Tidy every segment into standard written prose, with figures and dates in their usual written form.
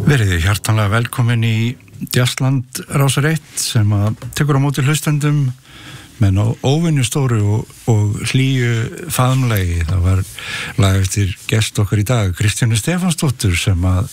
Verið hjartanlega velkomin í Jazzland Rásar 1 sem að tekur á móti hlustendum með óvenju stóru og hlýju faðmlagi. Það var lag eftir gest okkar í dag, Kristjánu Stefánsdóttur, sem að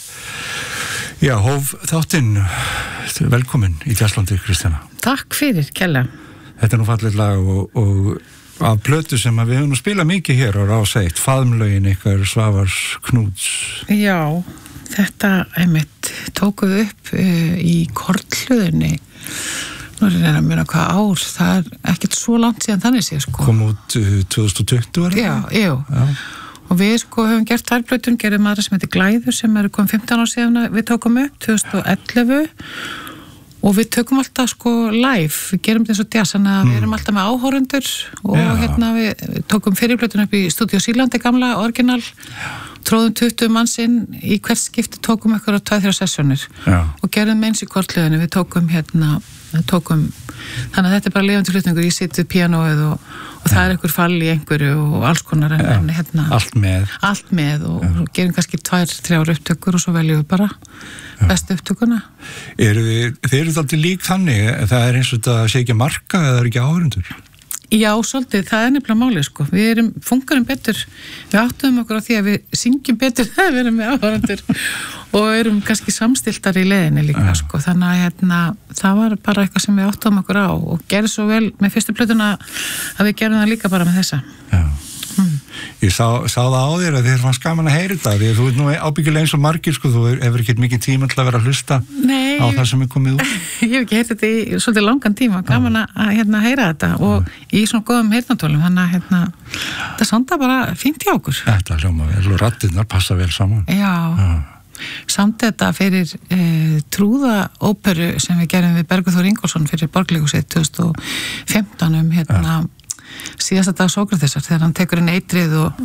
hóf þáttinn. Velkomin í Jazzlandi, Kristjána. Takk fyrir, Kjella. Þetta nú fallið lag og af plötu sem að við höfum spilað mikið hér á Rás 1, faðmlögin ykkar Svavars Knúts. Já, þetta einmitt tókum við upp í Kornhlöðunni. Nú er að muna hvað ár, það er ekkert svo langt síðan þannig sé, sko. Kom út 2020, var það? Já. Og við, höfum gert þær plötun, gerðum aðra sem heitir Glæður, sem kom 15 ár síðan við tókum upp, 2011. Og við tökum alltaf, live, við gerum þetta eins og jazz, þannig að við erum alltaf með áhorundur og við tókum fyrirplötun upp í Stúdíó Sýrlandi, gamla, orginal, tróðum 20 manns inn í hvert skipti, tókum ykkur á 2-3 sessjónir og gerðum eins í Kornhlöðunni, við tókum þannig að þetta er bara lifandi hlutningur, ég sitt við píanóið og það er einhver fall í einhverju og alls konar allt með og gerum kannski 2-3 upptökur og svo veljum við bara bestu upptökuna. Þið eru þáttið lík þannig, það er eins og þetta sé ekki að marka eða það er ekki áhorundur? Já, svolítið, það er nefnilega málið, Við fungerum betur, við áttuðum okkur á því að við syngjum betur þegar við erum með áhorundur og erum kannski samstiltar í leiðinni líka, Þannig að það var bara eitthvað sem við áttuðum okkur á og gerði svo vel með fyrstu plötuna að við gerum það líka bara með þessa. Já. Ég sá það á þér að þér fannst gaman að heyra þetta, því að þú ert nú ábyggilega eins og margir, þú hefur ekkert mikið tíma til að vera að hlusta á það sem er komið út. Ég hef ekki heyrt þetta í svolítið langan tíma, gaman að heyra þetta og í svona góðum heyrnartólum, þannig að þetta sonda bara fínt hjá okkur. Þetta hljóma vel og raddirnar passa vel saman. Já. Samt þetta fyrir trúðaóperu sem við gerum við Bergur Þór Ingólfsson fyrir Borgarleikhúsið 2015 síðasta dag Sókratesar þegar hann tekur inn eitrið og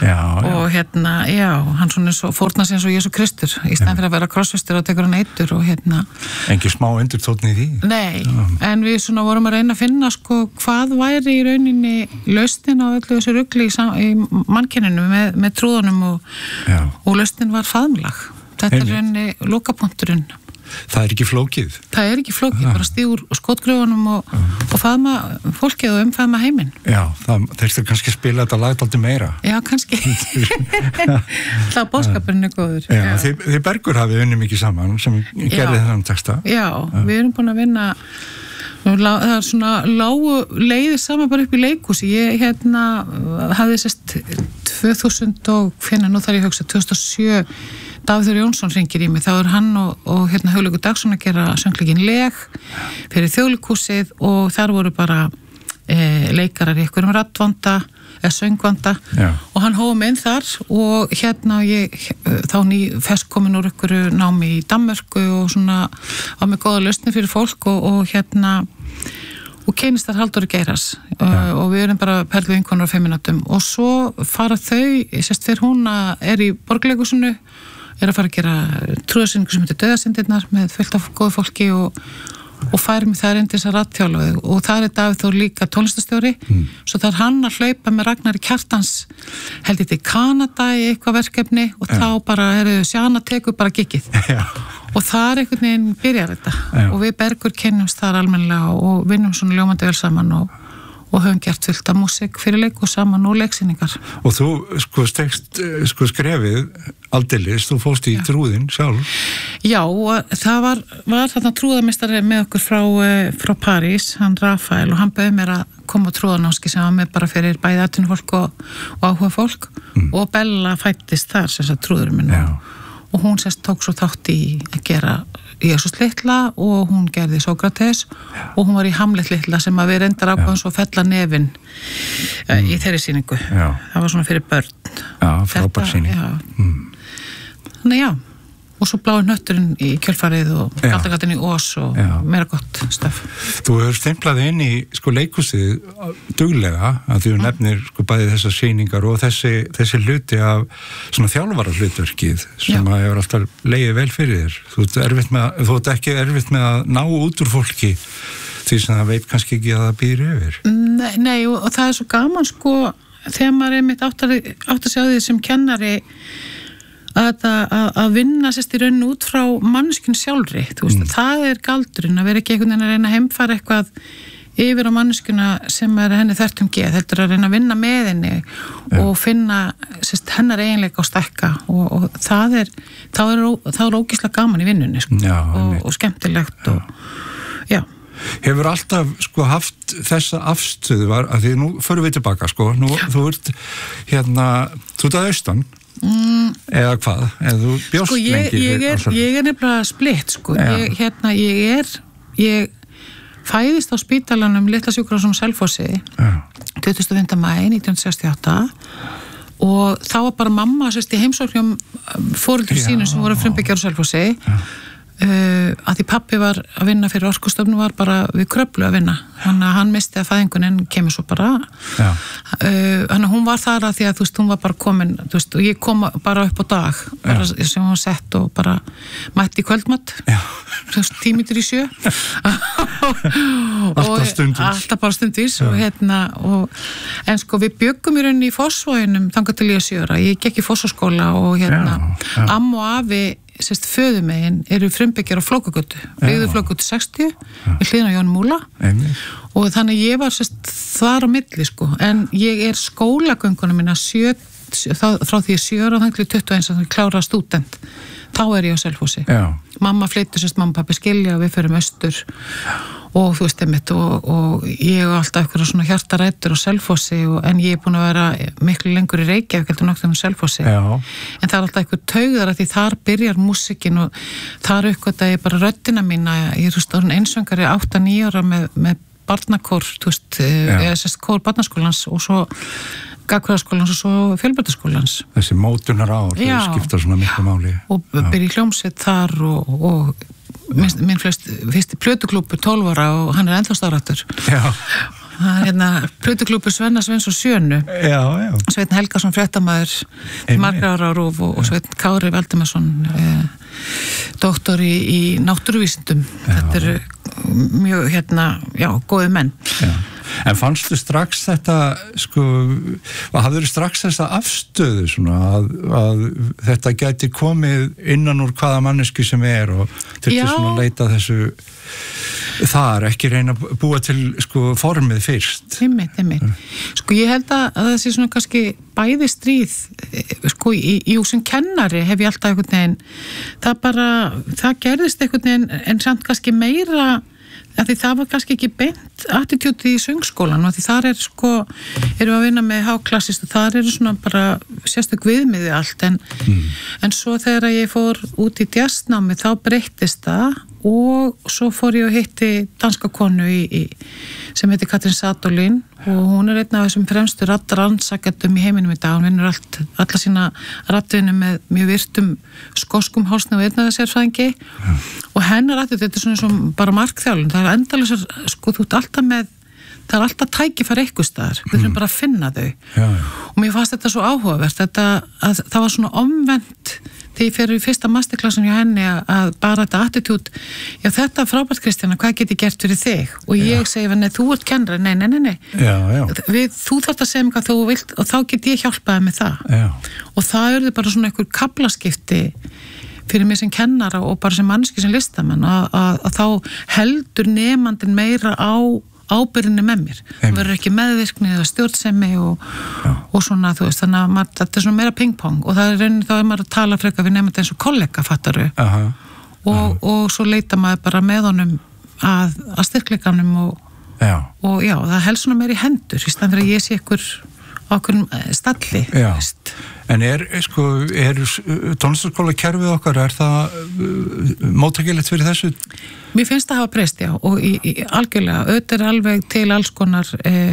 hann svona svo fórnar sig eins og Jesú Kristur í stæðan fyrir að vera krossfestur og tekur hann eitur og Engi smá endurtónn í því? Nei, en við svona vorum að reyna að finna hvað væri í rauninni lausnin á öllu þessu rugli í mannkenninu með trúðunum og lausnin var faðmlag. Þetta er rauninni lokapunkturinn. Það er ekki flókið? Það er ekki flókið, bara stígur skotgröfunum og faðma fólkið og umfaðma heiminn. Já, þeirstu kannski spila þetta lag dálítið meira. Já, kannski. Það boðskapurinn er góður. Já, þið Bergur hafið unnið mikið saman sem gerði þennan texta. Já, við erum búin að vinna, það er svona lágu leiðið saman bara upp í leikhúsi. Ég hafði 2000 og nú þarf ég að hugsa, 2007 Davíð Jónsson hringir í mig, þá er hann og Hugleikur Dagsson að gera söngleikinn Leg fyrir Þjóðleikhúsið og þar voru bara leikarar í einhverjum raddvanda eða söngvanda og hann hóf mig inn þar og ég þá fersk komin úr einhverju námi í Danmörku og svona var með góða lausnir fyrir fólk og og kynist þar Halldóri Geiras og við erum bara perlu vinkonur á 5 mínútum og svo fara þau, fyrir hún er í Borgarleikhúsinu er að fara að gera trúðarsýningu sem heitir Dauðasyndirnar með fullt af góðu fólki og fær mig þar inn til þess að raddþjálfa og það er Davíð Þór líka tónlistastjóri svo það er hann að hlaupa með Ragnari Kjartans held ég til Kanada í eitthvað verkefni og þá bara Sjana tekur bara giggið og það einhvern veginn byrjar þetta og við Bergur kynnumst þar almennilega og vinnum svona ljómandi vel saman og höfum gert fullt af músík fyrir leik og saman og leiksýningar. Og þú stekst skrefið aldeilis, þú fórst í trúðin sjálf. Já, og það var þarna trúðamistari með okkur frá París, hann Rafael, og hann bauð mér að koma á trúðanámski sem var með bara fyrir bæði atvinnufólk og áhuga fólk og Bella fættist þar sem sagt trúðurinn minn og hún tók svo þátt í að gera Jesús litla og hún gerði Sókrates og hún var í Hamlet litla sem að við reyndar ákvæðum svo fella nefin í þeirri sýningu. Það var svona fyrir börn. Já, frábær sýning. Þannig og svo blái hnötturinn í kjölfarið og galdagatinn í Ós og meira gott stöf. Þú hefur stemplað inn í leikhúsið duglega að þú nefnir bæði þessar sýningar og þessi hluti af svona þjálfara hlutverkið sem að hefur alltaf legið vel fyrir þér. Þú ert ekki erfitt með að ná út úr fólki því sem það veit kannski ekki að það býr yfir. Nei og það er svo gaman þegar maður mitt átt að sjá því sem kennari að vinna sérst í rauninu út frá manneskjun sjálfri, þú veist, það galdurinn að vera ekki einhvern veginn að reyna að heimfara eitthvað yfir á manneskjuna sem henni þvert geð, þetta að reyna að vinna með henni og finna sérst hennar eiginleika og stækka og það er ógeðslega gaman í vinnunni sko, og skemmtilegt og já. Hefur alltaf sko haft þessa afstöðu að því nú förum við tilbaka sko, nú þú ert þú ert að austan eða hvað, eða þú bjóst sko, lengi ég nefnilega splitt sko, ég fæðist á spítalanum Litla sjúkrahúsinu á Selfossi 25. maí 1968 og þá var bara mamma sérst í heimsóknum foreldrum sínum sem voru frumbyggjar á Selfossi að því pappi var að vinna fyrir Orkustofnun var bara við Kröflu að vinna þannig að hann misti að fæðingun en kemur svo bara þannig að hún var þar að því að þú veist hún var bara komin þú veist og ég kom bara upp á dag bara, sem hún sett og bara mætti í kvöldmatt þú veist 10:07 alltaf bara stundvís og en sko við byggum í rauninni í Fossvoginum þangað til ég 7 ára ég gekk í Fossvoskóla og amma og afi sérst föðumegin eru frumbyggjar á Flókagötu byggðu Flókagötu 60 við hliðina á Jón Múla og þannig ég var sérst þar á milli sko en ég skólagöngunum minna frá því 7 ára þannig til 21 þannig klára stúdent þá ég á Selfossi mamma flyttu sérst mamma og pappi skilja og við förum austur og þú veist einmitt og ég alltaf eitthvað svona hjartarætur á Selfossi en ég búin að vera miklu lengur í Reykjavík heldur nokkrum á Selfossi en það alltaf eitthvað taugar að því þar byrjar músikin og þar uppgötta ég bara röddina mína ég er einsöngari 8-9 ára með barnakór þú veist, eða sérst kór barnaskólans og svo Gagnfræðaskólans og svo Fjölbrautaskólans þessi mótunar ár skipta svona miklu máli og byrja í hljómsveit þar og minn fyrsti plötuklúbur 12 ára og hann ennþá starfrættur plötuklúbur Svenna Svens og Sjönu Sveinn Helgason fréttamaður margra ára á RÚV og Sveinn Kári Valdimarsson doktor í náttúruvísindum þetta eru mjög góði menn En fannstu strax þetta sko, hafður strax þessa afstöðu svona að þetta gæti komið innan úr hvaða manneski sem og þurfti svona að leita þessu þar, ekki reyna að búa til sko formið fyrst Einmitt. Sko ég held að það sé svona kannski bæði stríð sko í sem kennari hef ég alltaf einhvern veginn það gerðist einhvern veginn en samt kannski meira að því það var kannski ekki beint attitúti í söngskólan og því þar sko erum við að vinna með háklassist og þar svona bara sérstök viðmiði allt en svo þegar ég fór út í jazznámi þá breyttist það og svo fór ég að hitti danska konu sem heitir Katrín Sadolin og hún einn af þessum fremstu raddarannsakendum í heiminum í dag, hún vinnur alla sína raddvinni með mjög virtum skoskum hálsni og eyrnasérfræðingi og hennar raddið, þetta svona sem bara markþjálun, það endalausar sko þú ert alltaf með það alltaf tækifæri eitthvað staðar, við þurfum bara að finna þau og mér fannst þetta svo áhugavert að það var svona omvendt þegar ég fer í fyrsta masterclassin hjá henni að bara þetta attitút þetta frábært Kristjana, hvað get ég gert fyrir þig og ég segi henni, þú ert kennari nei þú þarft að segja mig hvað þú vilt og þá get ég hjálpaði með það og það eru bara svona einhver kaflaskipti fyrir mig sem kennara og bara sem mannski sem listamenn að þá heldur nemandinn meira á ábyrðinni með mér, það verður ekki meðvirkni eða stjórnsemi og svona þú veist, þannig að þetta er svona meira ping-pong og það rauninni þá maður að tala frekar við nefnandi eins og kollega, fattaru og svo leita maður bara með honum að styrkleikanum og það helst svona meira í hendur í staðan fyrir að ég sé okkur stalli En tónlistarskóla kerfið okkar, það móttækilegt fyrir þessu? Mér finnst það hafa breyst, og algjörlega, auðvitað alveg til alls konar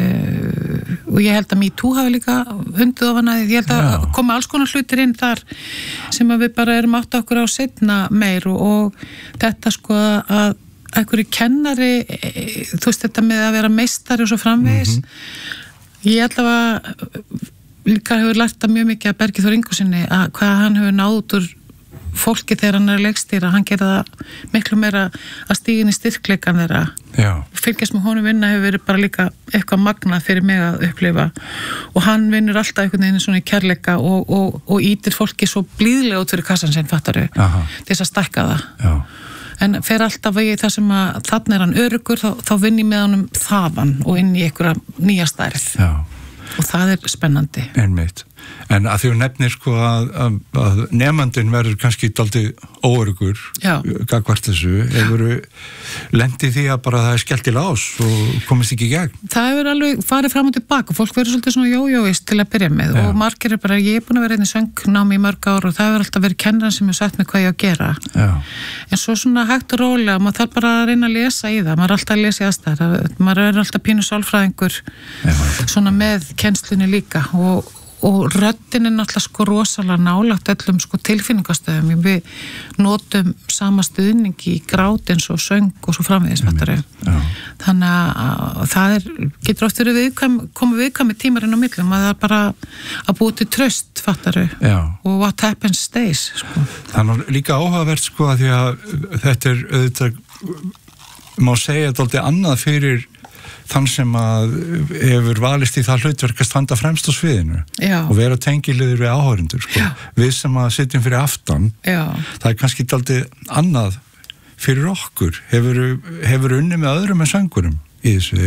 og ég held að MeToo hafi líka hundið ofan að ég held að koma alls konar hlutir inn þar sem að við bara erum átt okkur á seinna meir og þetta sko að einhverju kennari, þú veist þetta með að vera meistari og svo framvegis ég allavega líka hefur lært að mjög mikið að Bergi Þór Ingvarssyni að hvað hann hefur náð út úr fólki þegar hann að leikstýra, hann gerði það miklu meira að stígin í styrkleikan þeirra. Fylgjast með honum vinna hefur verið bara líka eitthvað magnað fyrir mig að upplifa og hann vinnur alltaf einhvern veginn svona í kærleika og ítir fólki svo blíðlega út fyrir kassan sinn, fattaru, til þess að stækka það. En fer alltaf í það sem að þarna hann öruggur, þá vinn ég með honum þaðan og inn í einhverja nýja stærð. Og það spennandi. Einmitt. En að því nefnir sko að nemandinn verður kannski dálítið óöruggur gagnvart þessu, hefur lendið því að bara það skellt í lás og komist ekki í gegn? Það hefur alveg farið fram og tilbaka, fólk verður svolítið svona jójóist til að byrja með og margir bara, ég búin að vera í söngnámi í mörg ár og það hefur alltaf verið kennaran sem hefur sagt mig hvað ég að gera. En svo svona hægt og rólega, maður þarf bara að reyna að lesa í það, maður er alltaf að lesa í aðstæður, maður er alltaf pínu sálfræðingur svona með kennslunni líka og röddin er náttúrulega sko rosalega nálagt öllum sko tilfinningastöðum. Við notum sama stuðning í grát eins og söng og svo framvegis, fattari. Þannig að það getur oft verið komið viðkvæmi tímar inn á millum að það er bara að búa til traust, fattari. Og what happens stays, sko. Þannig líka áhugavert sko að því að þetta er auðvitað, má segja dálítið annað fyrir þann sem að hefur valist í það hlutverk að standa fremst á sviðinu og vera tengiliður við áhorfendur sko. Við sem að sitjum fyrir aftan, það er kannski dálítið annað fyrir okkur. Hefur unnið með öðrum en söngurum í þessu,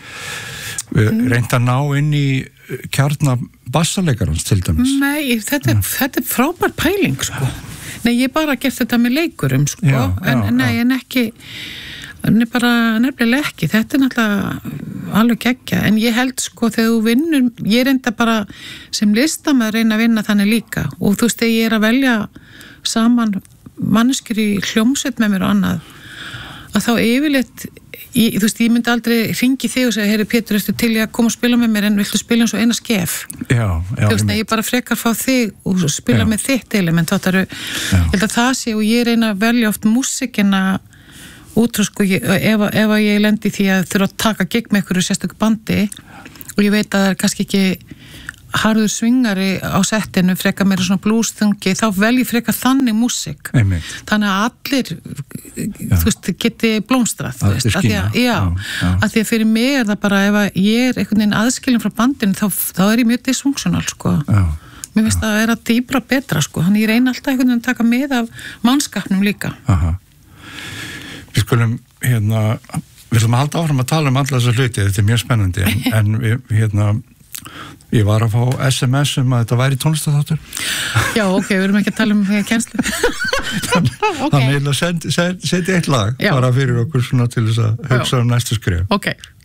hefur reynt að ná inn í kjarna bassalekarans til dæmis. Nei, þetta er frábær pæling sko. Nei, ég bara gert þetta með leikurum sko, en ekki bara nefnilega ekki, þetta er náttúrulega alveg geggja, en ég held sko þegar þú vinnur, ég reynda bara sem listamaður reyna að vinna þannig líka og þú veist, þegar ég er að velja saman manneskjur í hljómsveit með mér og annað, að þá yfirleitt, þú veist, ég myndi aldrei hringi þig og segja, heyri Pétur, ertu til ég að koma og spila með mér en viltu spila eins og eina skef? Þú veist, ég bara frekar fá þig og spila með þitt element, ég held að það sé og ég reyna að velja oft músikina út frá sko, ef ég lendi því að þurfa að taka gig með ykkur sérstöku bandi og ég veit að það er kannski ekki harður svingari á settinu, frekar meira svona blues-þungi, þá vel ég frekar þannig músík. Þannig að allir, þú veist, geti blómstrað, þú veist, að því að fyrir mig er það bara, ef ég er einhvern veginn aðskilin frá bandinu, þá er ég mjög dysfunktional, sko. Mér finnst að vera dýbra betra, sko, þannig ég reyna alltaf einhvern veginn að taka með af mannskapnum líka. Við skulum, við ætlum að halda áfram að tala alla þessa hluti, þetta er mjög spennandi, en við, ég var að fá SMS að þetta væri tónlistaþáttur. Já, ok, við erum ekki að tala kennslu. Þannig að setja eitt lag bara fyrir okkur svona til þess að hugsa næstu skrif. Ok.